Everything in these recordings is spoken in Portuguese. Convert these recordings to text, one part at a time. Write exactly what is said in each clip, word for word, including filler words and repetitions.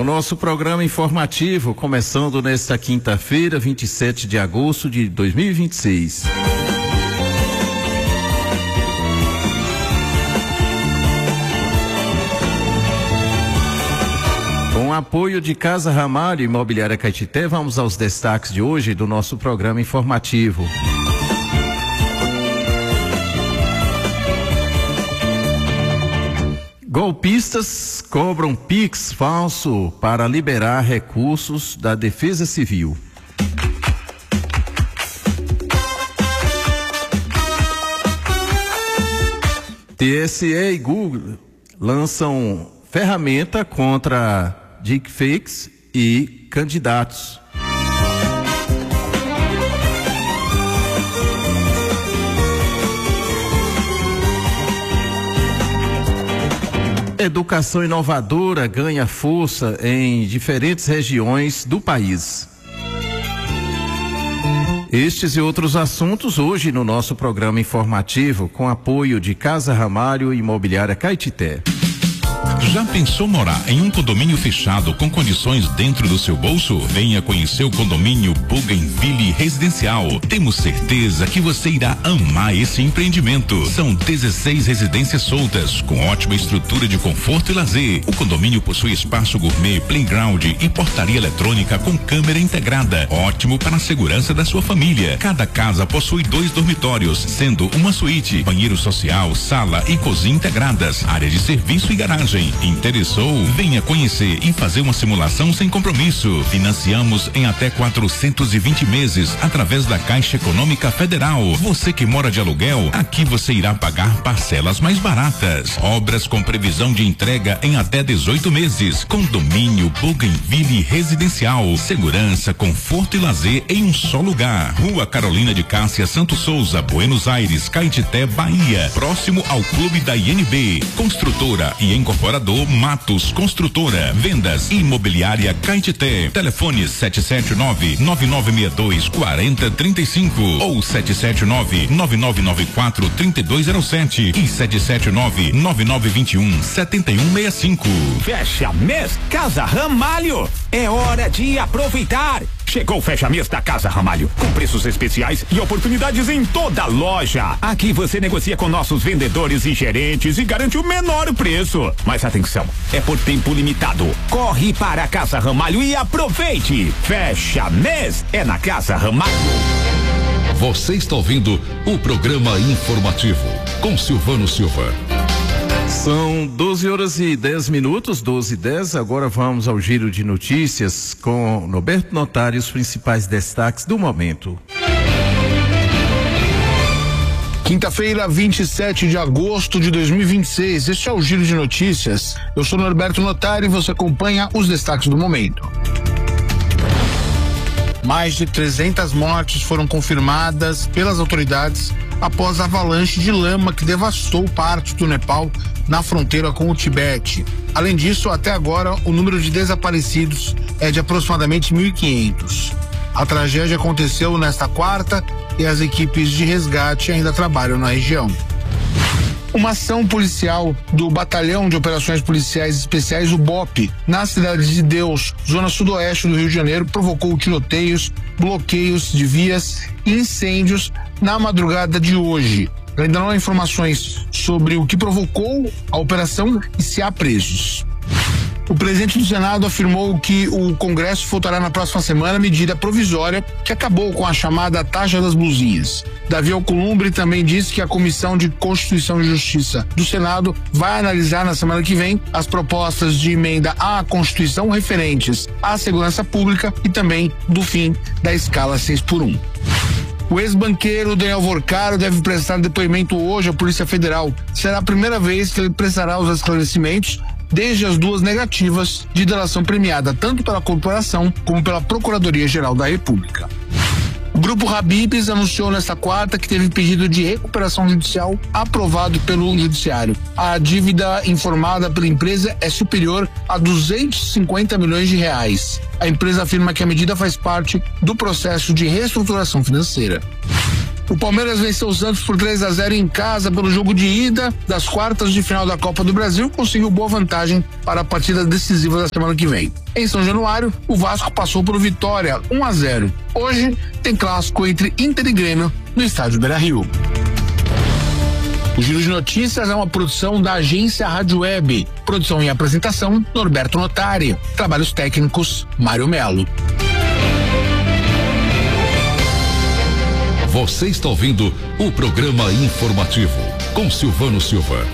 nosso programa informativo, começando nesta quinta-feira, vinte e sete de agosto de dois mil e vinte e seis. Com apoio de Casa Ramalho e Imobiliária Caetité, vamos aos destaques de hoje do nosso programa informativo. Golpistas cobram Pix falso para liberar recursos da Defesa Civil. T S E e Google lançam ferramenta contra deepfakes e candidatos. Educação inovadora ganha força em diferentes regiões do país. Estes e outros assuntos hoje no nosso programa informativo, com apoio de Casa Ramalho e Imobiliária Caetité. Já pensou morar em um condomínio fechado com condições dentro do seu bolso? Venha conhecer o condomínio Bougainville Residencial. Temos certeza que você irá amar esse empreendimento. São dezesseis residências soltas, com ótima estrutura de conforto e lazer. O condomínio possui espaço gourmet, playground e portaria eletrônica com câmera integrada. Ótimo para a segurança da sua família. Cada casa possui dois dormitórios, sendo uma suíte, banheiro social, sala e cozinha integradas, área de serviço e garagem. Interessou? Venha conhecer e fazer uma simulação sem compromisso. Financiamos em até quatrocentos e vinte meses através da Caixa Econômica Federal. Você que mora de aluguel, aqui você irá pagar parcelas mais baratas. Obras com previsão de entrega em até dezoito meses. Condomínio Bougainville Residencial. Segurança, conforto e lazer em um só lugar. Rua Carolina de Cássia Santos Souza, Buenos Aires, Caetité, Bahia. Próximo ao Clube da I N B. Construtora e incorporadora Matos Construtora, vendas Imobiliária Caetité, telefone sete sete nove, nove nove seis dois, quatro zero três cinco ou sete sete nove, nove nove nove quatro, três dois zero sete e sete sete nove, nove nove dois um, sete um seis cinco. Fecha mês Casa Ramalho, é hora de aproveitar. Chegou o fecha mês da Casa Ramalho, com preços especiais e oportunidades em toda a loja. Aqui você negocia com nossos vendedores e gerentes e garante o menor preço. Mas atenção, é por tempo limitado. Corre para a Casa Ramalho e aproveite. Fecha mês é na Casa Ramalho. Você está ouvindo o programa informativo com Silvano Silva. São doze horas e dez minutos, doze e dez. Agora vamos ao giro de notícias com Norberto Notari, os principais destaques do momento. Quinta-feira, vinte e sete de agosto de dois mil e vinte e seis. Este é o giro de notícias. Eu sou Norberto Notari e você acompanha os destaques do momento. Mais de trezentas mortes foram confirmadas pelas autoridades após a avalanche de lama que devastou parte do Nepal na fronteira com o Tibete. Além disso, até agora, o número de desaparecidos é de aproximadamente mil e quinhentos. A tragédia aconteceu nesta quarta e as equipes de resgate ainda trabalham na região. Uma ação policial do Batalhão de Operações Policiais Especiais, o B O P, na Cidade de Deus, zona sudoeste do Rio de Janeiro, provocou tiroteios, bloqueios de vias e incêndios na madrugada de hoje. Ainda não há informações sobre o que provocou a operação e se há presos. O presidente do Senado afirmou que o Congresso votará na próxima semana a medida provisória que acabou com a chamada taxa das blusinhas. Davi Alcolumbre também disse que a Comissão de Constituição e Justiça do Senado vai analisar na semana que vem as propostas de emenda à Constituição referentes à segurança pública e também do fim da escala seis por um. O ex-banqueiro Daniel Vorcaro deve prestar depoimento hoje à Polícia Federal. Será a primeira vez que ele prestará os esclarecimentos desde as duas negativas de delação premiada, tanto pela corporação como pela Procuradoria-Geral da República. O Grupo Habib's anunciou nesta quarta que teve pedido de recuperação judicial aprovado pelo Judiciário. A dívida informada pela empresa é superior a duzentos e cinquenta milhões de reais. A empresa afirma que a medida faz parte do processo de reestruturação financeira. O Palmeiras venceu o Santos por três a zero em casa pelo jogo de ida das quartas de final da Copa do Brasil, conseguiu boa vantagem para a partida decisiva da semana que vem. Em São Januário, o Vasco passou por Vitória um a zero. Hoje tem clássico entre Inter e Grêmio no estádio Beira-Rio. O Giro de Notícias é uma produção da agência Rádio Web. Produção e apresentação, Norberto Notari. Trabalhos técnicos, Mário Melo. Você está ouvindo o programa informativo com Silvano Silva.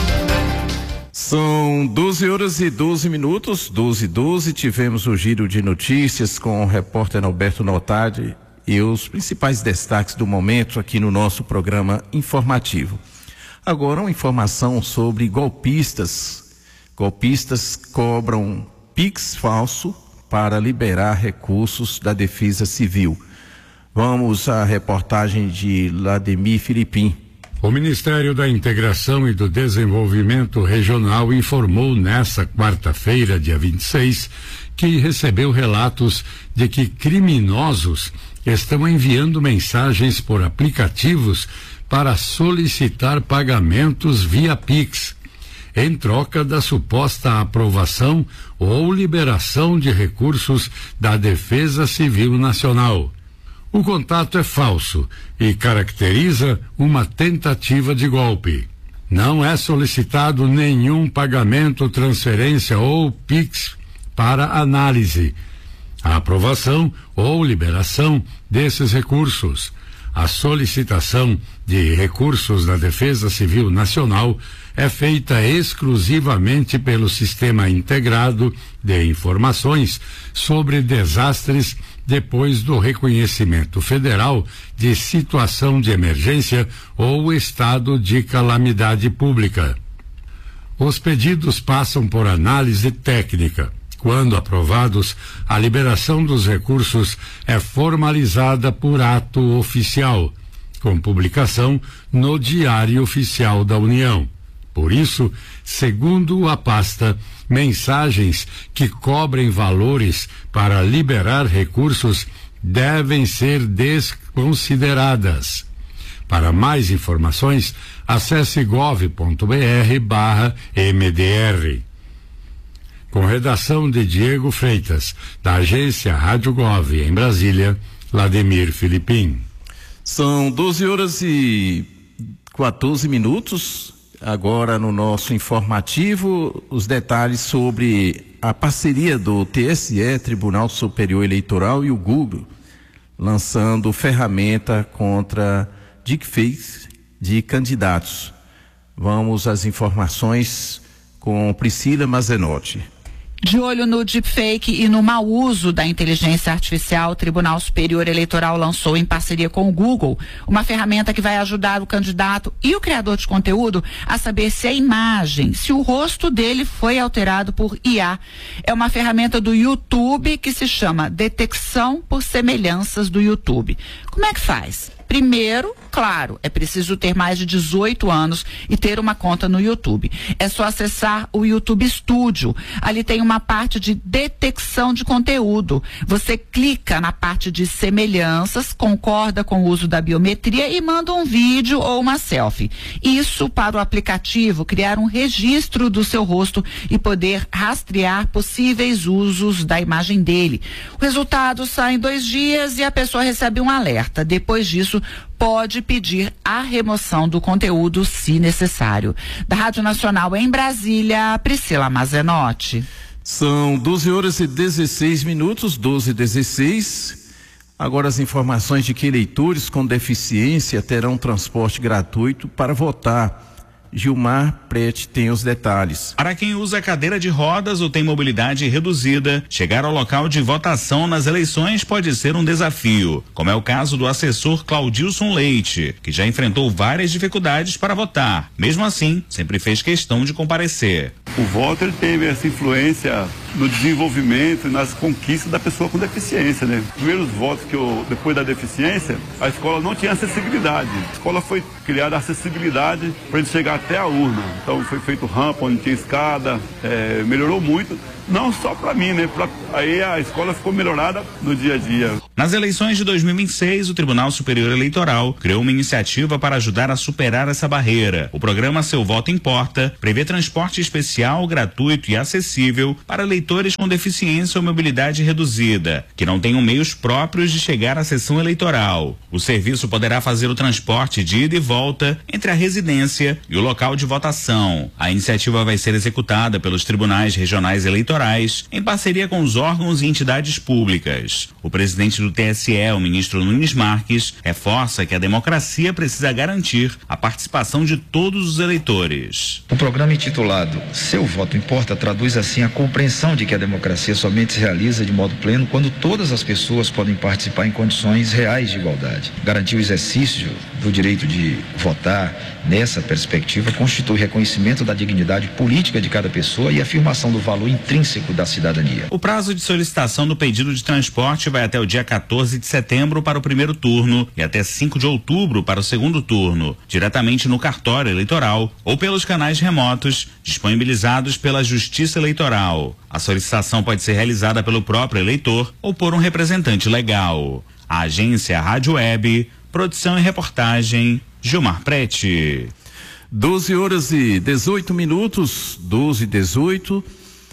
São doze horas e doze minutos, doze e doze. Tivemos o Giro de Notícias com o repórter Norberto Notari e os principais destaques do momento aqui no nosso programa informativo. Agora, uma informação sobre golpistas. Golpistas cobram Pix falso para liberar recursos da Defesa Civil. Vamos à reportagem de Lademir Filipim. O Ministério da Integração e do Desenvolvimento Regional informou nesta quarta-feira, dia vinte e seis, que recebeu relatos de que criminosos estão enviando mensagens por aplicativos para solicitar pagamentos via Pix, em troca da suposta aprovação ou liberação de recursos da Defesa Civil Nacional. O contato é falso e caracteriza uma tentativa de golpe. Não é solicitado nenhum pagamento, transferência ou Pix para análise, a aprovação ou liberação desses recursos. A solicitação de recursos da Defesa Civil Nacional é feita exclusivamente pelo Sistema Integrado de Informações sobre Desastres depois do reconhecimento federal de situação de emergência ou estado de calamidade pública. Os pedidos passam por análise técnica. Quando aprovados, a liberação dos recursos é formalizada por ato oficial, com publicação no Diário Oficial da União. Por isso, segundo a pasta, mensagens que cobrem valores para liberar recursos devem ser desconsideradas. Para mais informações, acesse gov ponto br barra M D R. Com redação de Diego Freitas, da agência Rádio Gov, em Brasília, Lademir Filipim. São doze horas e quatorze minutos. Agora no nosso informativo, os detalhes sobre a parceria do T S E, Tribunal Superior Eleitoral, e o Google, lançando ferramenta contra deepfakes de candidatos. Vamos às informações com Priscila Mazenotti. De olho no deepfake e no mau uso da inteligência artificial, o Tribunal Superior Eleitoral lançou, em parceria com o Google, uma ferramenta que vai ajudar o candidato e o criador de conteúdo a saber se a imagem, se o rosto dele foi alterado por I A. É uma ferramenta do YouTube que se chama Detecção por Semelhanças do YouTube. Como é que faz? Primeiro, claro, é preciso ter mais de dezoito anos e ter uma conta no YouTube. É só acessar o YouTube Studio. Ali tem uma parte de detecção de conteúdo. Você clica na parte de semelhanças, concorda com o uso da biometria e manda um vídeo ou uma selfie. Isso para o aplicativo criar um registro do seu rosto e poder rastrear possíveis usos da imagem dele. O resultado sai em dois dias e a pessoa recebe um alerta. Depois disso, pode pedir a remoção do conteúdo se necessário. Da Rádio Nacional em Brasília, Priscila Mazenotti. São doze horas e dezesseis minutos, doze e dezesseis. Agora as informações de que eleitores com deficiência terão transporte gratuito para votar. Gilmar Prete tem os detalhes. Para quem usa cadeira de rodas ou tem mobilidade reduzida, chegar ao local de votação nas eleições pode ser um desafio, como é o caso do assessor Claudilson Leite, que já enfrentou várias dificuldades para votar. Mesmo assim, sempre fez questão de comparecer. O voto ele teve essa influência no desenvolvimento e nas conquistas da pessoa com deficiência, né? Os primeiros votos que eu, depois da deficiência, a escola não tinha acessibilidade. A escola foi criada a acessibilidade para ele chegar até a urna. Então foi feito rampa onde tinha escada, é, melhorou muito. Não só para mim, né? Pra, aí a escola ficou melhorada no dia a dia. Nas eleições de dois mil e vinte e seis, o Tribunal Superior Eleitoral criou uma iniciativa para ajudar a superar essa barreira. O programa Seu Voto Importa prevê transporte especial, gratuito e acessível para eleitores com deficiência ou mobilidade reduzida, que não tenham meios próprios de chegar à sessão eleitoral. O serviço poderá fazer o transporte de ida e volta entre a residência e o local de votação. A iniciativa vai ser executada pelos tribunais regionais eleitorais em parceria com os órgãos e entidades públicas. O presidente do T S E, o ministro Nunes Marques, reforça que a democracia precisa garantir a participação de todos os eleitores. O programa intitulado Seu Voto Importa traduz assim a compreensão de que a democracia somente se realiza de modo pleno quando todas as pessoas podem participar em condições reais de igualdade. Garantir o exercício do direito de votar nessa perspectiva constitui reconhecimento da dignidade política de cada pessoa e afirmação do valor intrínseco da cidadania. O prazo de solicitação do pedido de transporte vai até o dia quatorze de setembro para o primeiro turno e até cinco de outubro para o segundo turno, diretamente no cartório eleitoral ou pelos canais remotos disponibilizados pela Justiça Eleitoral. A solicitação pode ser realizada pelo próprio eleitor ou por um representante legal. A agência Rádio Web, produção e reportagem, Gilmar Prete. doze horas e dezoito minutos, doze e dezoito.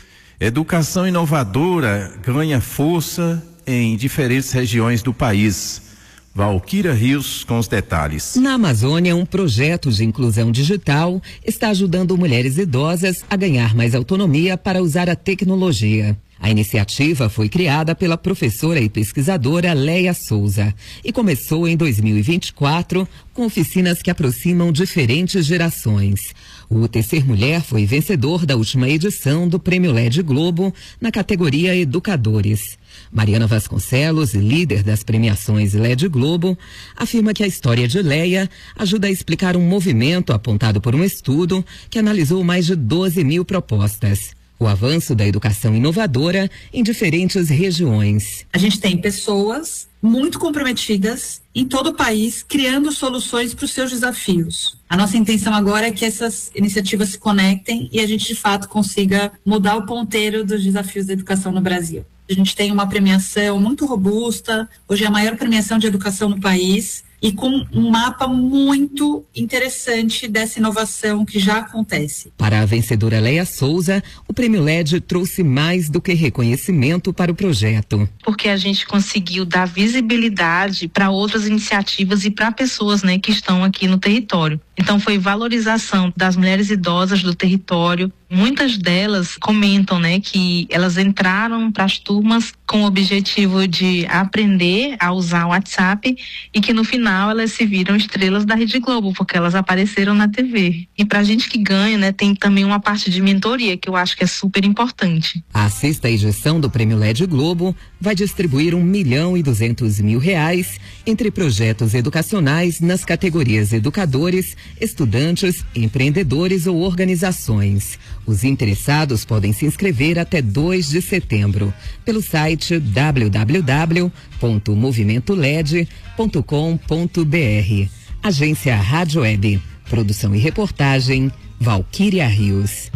Educação inovadora ganha força em diferentes regiões do país. Valquíria Rios com os detalhes. Na Amazônia, um projeto de inclusão digital está ajudando mulheres idosas a ganhar mais autonomia para usar a tecnologia. A iniciativa foi criada pela professora e pesquisadora Leia Souza e começou em dois mil e vinte e quatro com oficinas que aproximam diferentes gerações. O Tecer Mulher foi vencedor da última edição do Prêmio L E D Globo na categoria Educadores. Mariana Vasconcelos, líder das premiações L E D Globo, afirma que a história de Leia ajuda a explicar um movimento apontado por um estudo que analisou mais de doze mil propostas. O avanço da educação inovadora em diferentes regiões. A gente tem pessoas muito comprometidas em todo o país, criando soluções para os seus desafios. A nossa intenção agora é que essas iniciativas se conectem e a gente, de fato, consiga mudar o ponteiro dos desafios da educação no Brasil. A gente tem uma premiação muito robusta, hoje é a maior premiação de educação no país, e com um mapa muito interessante dessa inovação que já acontece. Para a vencedora Leia Souza, o Prêmio L E D trouxe mais do que reconhecimento para o projeto. Porque a gente conseguiu dar visibilidade para outras iniciativas e para pessoas, né, que estão aqui no território. Então foi valorização das mulheres idosas do território. Muitas delas comentam, né, que elas entraram para as turmas com o objetivo de aprender a usar o WhatsApp e que no final elas se viram estrelas da Rede Globo, porque elas apareceram na T V. E pra gente que ganha, né, tem também uma parte de mentoria que eu acho que é super importante. A sexta edição do Prêmio L E D Globo vai distribuir um milhão e duzentos mil reais entre projetos educacionais nas categorias educadores, estudantes, empreendedores ou organizações. Os interessados podem se inscrever até dois de setembro pelo site w w w ponto movimento led ponto com ponto b r. Agência Rádio Web. Produção e reportagem, Valquíria Rios.